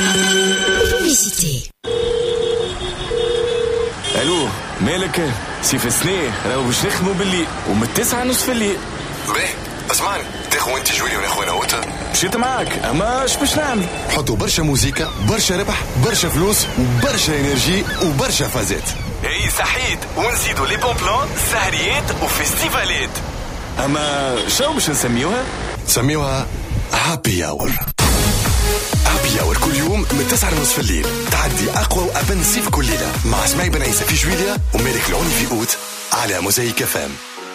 الو مالك سيف سنيه راهو باش نخدموا بالليل ومن 9:30 في الليل. باهي اسمعني تاخو انت جولي وناخو انا اوتا. مشيت معاك اما اش باش نعمل؟ حطوا برشا موزيكا برشا ربح برشا فلوس وبرشا انرجي وبرشا فازات. اي صحيت ونزيدوا لي بون بلان سهريات وفيستيفالات. اما شو باش نسميوها هابي اور. هابي اور كل يوم من 9:30 في الليل تعدي اقوى وابن صيف كل ليله مع اسماعيل بن عيسى في جويليا ومالك العوني في اوت على موزايك فام.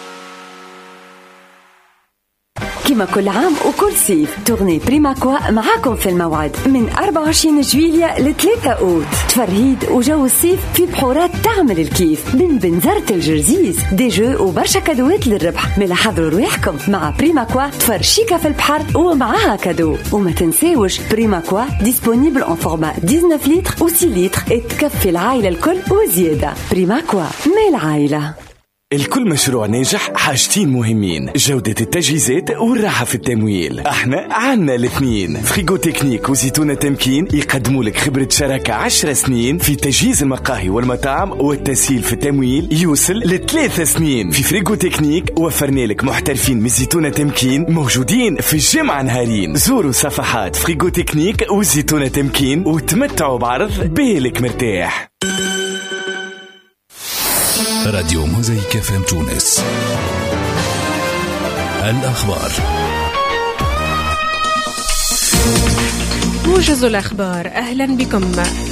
كما كل عام وكل صيف تغني بريماكوا معاكم في الموعد من 24 جويليا ل 3 أوت. تفرهيد وجو الصيف في بحورات تعمل الكيف من بنزرة الجرزيز دي جو وبرشا كادوات للربح. ملا حضروا رواحكم مع بريماكوا تفرشيكا في البحر ومعاها كادو. وما تنساوش بريماكوا ديسپونيبل en format 19 لتر و 6 لتر تكفي العائلة الكل وزيادة. بريماكوا مال العائلة. الكل مشروع ناجح حاجتين مهمين: جودة التجهيزات والراحة في التمويل. احنا عنا الاثنين. فريغو تكنيك وزيتونة تمكين يقدموا لك خبرة شراكة 10 سنين في تجهيز المقاهي والمطاعم والتسهيل في التمويل يوصل ل3 سنين. في فريغو تكنيك وفرنا لك محترفين من زيتونة تمكين موجودين في الجمعة نهارين. زوروا صفحات فريغو تكنيك وزيتونة تمكين وتمتعوا بعرض بالك مرتاح. راديو موزايك فام تونس. الأخبار. موجز الأخبار، أهلا بكم.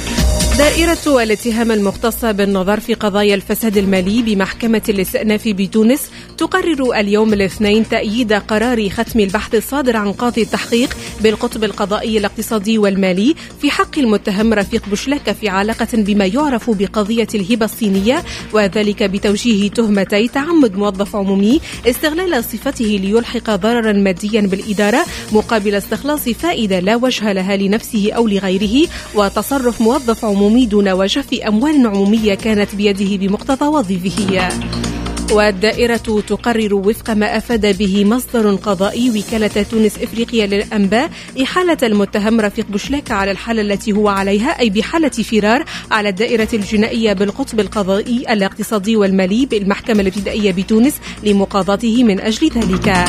دائرة الاتهام المختصة بالنظر في قضايا الفساد المالي بمحكمة الاستئناف بتونس تقرر اليوم الاثنين تأييد قرار ختم البحث الصادر عن قاضي التحقيق بالقطب القضائي الاقتصادي والمالي في حق المتهم رفيق بوشلاكة في علاقة بما يعرف بقضية الهبة الصينية، وذلك بتوجيه تهمتي تعمد موظف عمومي استغلال صفته ليلحق ضررا ماديا بالإدارة مقابل استخلاص فائدة لا وجه لها لنفسه أو لغيره، وتصرف موظف عمومي دون وجه في أموال عمومية كانت بيده بمقتضى وظيفه. والدائرة تقرر وفق ما أفاد به مصدر قضائي وكالة تونس إفريقيا للأنباء إحالة المتهم رفيق بوشلاكة على الحالة التي هو عليها، أي بحالة فرار، على الدائرة الجنائية بالقطب القضائي الاقتصادي والمالي بالمحكمة الابتدائية بتونس لمقاضاته من أجل ذلك.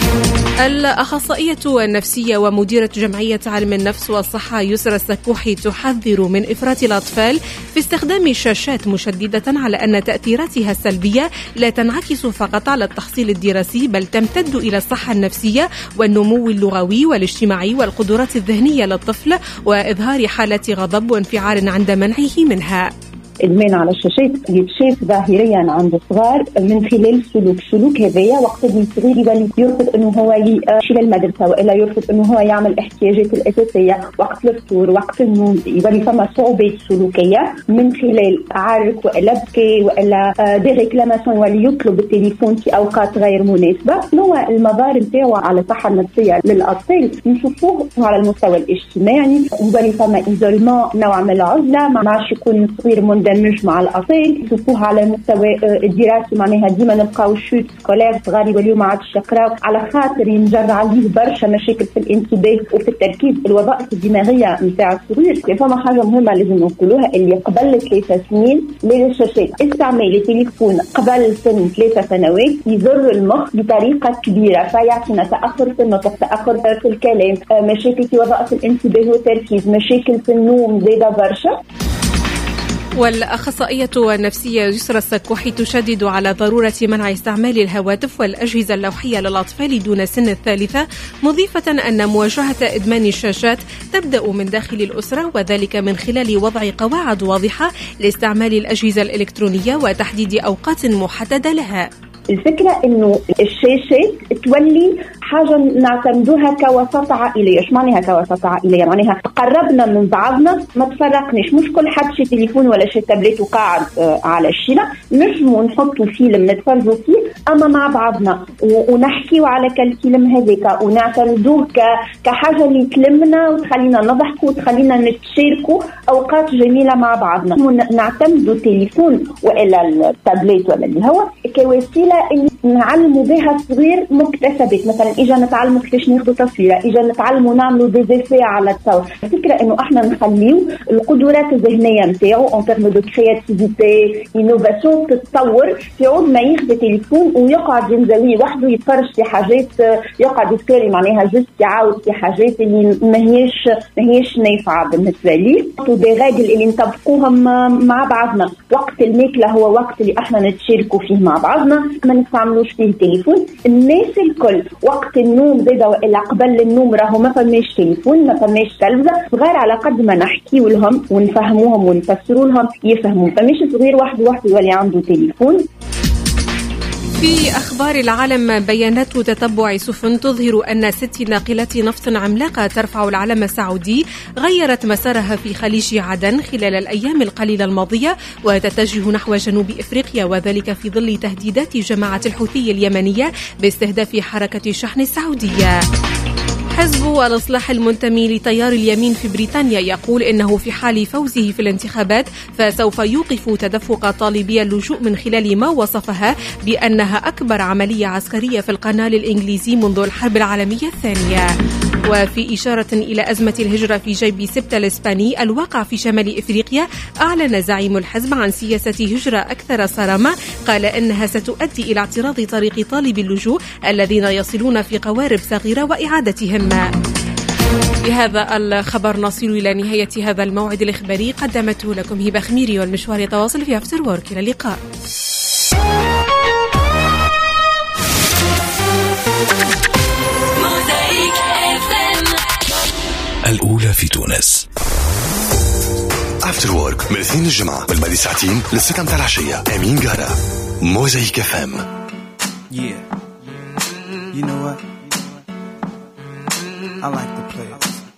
الأخصائية النفسية ومديرة جمعية علم النفس والصحة يسرى السكوحي تحذر من إفراط الأطفال في استخدام الشاشات، مشددة على أن تأثيراتها السلبية لا تنعكس فقط على التحصيل الدراسي بل تمتد إلى الصحة النفسية والنمو اللغوي والاجتماعي والقدرات الذهنية للطفل، وإظهار حالة غضب وانفعال عند منعه منها. إدمان على الشاشات يتشاف ظاهريا عند الصغار من خلال سلوك هذايا وقت اللي الصغير يولي يرفض انه هو يمشي للمدرسه والا يرفض انه هو يعمل احتياجات الاساسيه وقت الفطور وقت النوم، يولي فما صعوبات سلوكيه من خلال عرك والا بكي والا دي ريكلاماسيون، يولي يطلب التليفون في اوقات غير مناسبه. هو المظاهر نتاعو على الصحه النفسيه للاطفال نشوفوه على المستوى الاجتماعي، يولي فما ايزولمون، نوع من العزله، ما عادش يكون صغير مندمج مع الاطفال. نشوفوه على المستوى الدراسي، معناها ديما نلقاو شوت سكولير، صغار يوليو ما عادش يقراو على خاطر ينجر عليه برشا مشاكل في الانتباه وفي التركيز، الوظائف الدماغيه نتاع الصغير. فما حاجه مهمه لازم نقولوها، اللي قبل 3 سنين للشاشات، استعمال التليفون قبل سن 3 سنوات يضر المخ بطريقه كبيره، فيعطينا تاخر في النطق، تاخر في الكلام، مشاكل في وظائف الانتباه والتركيز، مشاكل في النوم زايده برشا. والأخصائية النفسية يسرى السكوحي تشدد على ضرورة منع استعمال الهواتف والأجهزة اللوحية للأطفال دون سن 3، مضيفة أن مواجهة إدمان الشاشات تبدأ من داخل الأسرة، وذلك من خلال وضع قواعد واضحة لاستعمال الأجهزة الإلكترونية وتحديد أوقات محددة لها. الفكرة إنه الشاشات تولي حاجة نعتمدوها كوساطة عائلية. إيش معناها كوساطة عائلية؟ معناها تقربنا من بعضنا، ما تفرقناش، مش كل حد شي تليفون ولا شي تابلت وقاعد على الشيلة، نجموا نحطوا فيلم نتفرجوا فيه أما مع بعضنا ونحكيوا على كالفيلم هذاك ونعتمدوه كحاجة اللي تلمنا وتخلينا نضحكوا وتخلينا نتشاركوا أوقات جميلة مع بعضنا. نعتمدوا التليفون وإلا التابلت ولا اللي هو كوسيلة اللي نعلموا بها صغير مكتسبات. مثلا اجا نتعلموا كيفاش ناخذوا تصويره، اجا نتعلموا نعملوا ديزيفي على الصوت. الفكره انه احنا نخليو القدرات الذهنيه نتاعو اون تيرم دو كرياتيفيتي انوفاسيون تتطور، في عود ما ياخذ تليفون ويقعد ينزوي وحده يتفرج في حاجات، يقعد يسكري معناها جست يعاود في حاجات اللي ما هيش نافعه بالنسبه لي. ودي راجل اللي نطبقوهم مع بعضنا. وقت الماكله هو وقت اللي احنا نتشاركوا فيه مع بعضنا، ما نستعملوش فيه التليفون. الناس الكل وقت النوم زاده والا قبل النوم راهو ما فماش تليفون، ما فماش تلفزه. صغار على قد ما نحكيو لهم ونفهموهم ونفسروا لهم يفهموا، فماش صغير واحد يولي عنده تليفون. في أخبار العالم، بيانات تتبع سفن تظهر أن 6 ناقلات نفط عملاقة ترفع العلم السعودي غيرت مسارها في خليج عدن خلال الأيام القليلة الماضية وتتجه نحو جنوب إفريقيا، وذلك في ظل تهديدات جماعة الحوثي اليمنية باستهداف حركة الشحن السعودية. حزب الإصلاح المنتمي لتيار اليمين في بريطانيا يقول إنه في حال فوزه في الانتخابات فسوف يوقف تدفق طالبي اللجوء من خلال ما وصفها بأنها أكبر عملية عسكرية في القنال الإنجليزي منذ الحرب العالمية الثانية. وفي إشارة إلى أزمة الهجرة في جيب سبتة الإسباني الواقع في شمال إفريقيا، أعلن زعيم الحزب عن سياسة هجرة أكثر صرامة، قال إنها ستؤدي إلى اعتراض طريق طالب اللجوء الذين يصلون في قوارب صغيرة وإعادتهم. بهذا الخبر نصل إلى نهاية هذا الموعد الإخباري، قدمته لكم هبة خميري، والمشوار يتواصل في أفتر وورك. إلى اللقاء. الأولى في تونس. افتر وورك من الاثنين الجمعة من بعد ساعتين للستة متاع العشية. أمين قهرة، موزايك FM. Yeah, you know what? I like to play.